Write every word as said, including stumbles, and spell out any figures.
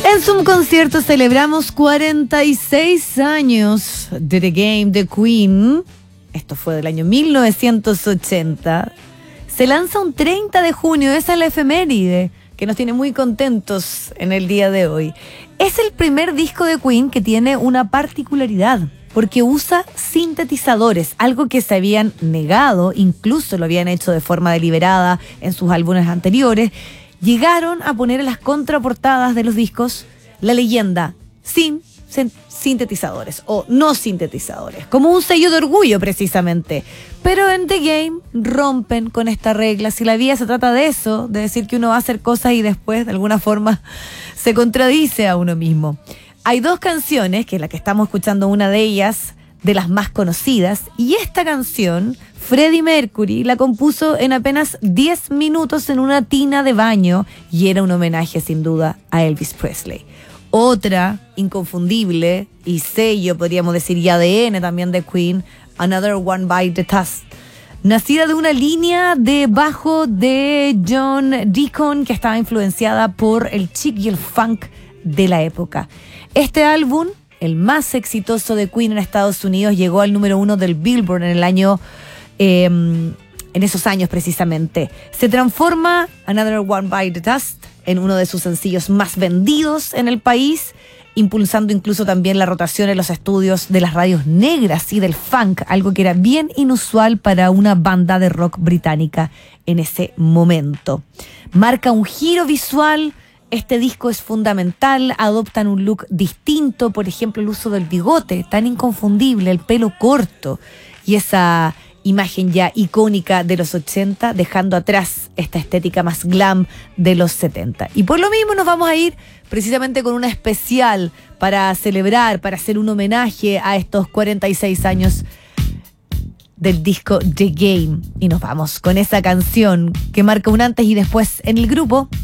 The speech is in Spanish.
En Zoom Concierto celebramos cuarenta y seis años de The Game de Queen. Esto fue del año mil novecientos ochenta. Se lanza un treinta de junio, esa es la efeméride que nos tiene muy contentos en el día de hoy. Es el primer disco de Queen que tiene una particularidad, porque usa sintetizadores, algo que se habían negado, incluso lo habían hecho de forma deliberada en sus álbumes anteriores. Llegaron a poner en las contraportadas de los discos la leyenda sin sintetizadores o no sintetizadores, como un sello de orgullo precisamente. Pero en The Game rompen con esta regla. Si la vida se trata de eso, de decir que uno va a hacer cosas y después de alguna forma se contradice a uno mismo. Hay dos canciones, que es la que estamos escuchando, una de ellas de las más conocidas, y esta canción Freddie Mercury la compuso en apenas diez minutos en una tina de baño y era un homenaje sin duda a Elvis Presley. Otra inconfundible y sello, podríamos decir, y A D N también de Queen, Another One Bite the Dust, nacida de una línea de bajo de John Deacon que estaba influenciada por el chic y el funk de la época. Este álbum, el más exitoso de Queen en Estados Unidos, llegó al número uno del Billboard en el año, eh, en esos años precisamente. Se transforma Another One Bite the Dust en uno de sus sencillos más vendidos en el país, impulsando incluso también la rotación en los estudios de las radios negras y del funk, algo que era bien inusual para una banda de rock británica en ese momento. Marca un giro visual. Este disco es fundamental, adoptan un look distinto, por ejemplo el uso del bigote, tan inconfundible, el pelo corto y esa imagen ya icónica de los ochenta, dejando atrás esta estética más glam de los setenta. Y por lo mismo nos vamos a ir precisamente con una especial para celebrar, para hacer un homenaje a estos cuarenta y seis años del disco The Game. Y nos vamos con esa canción que marca un antes y después en el grupo.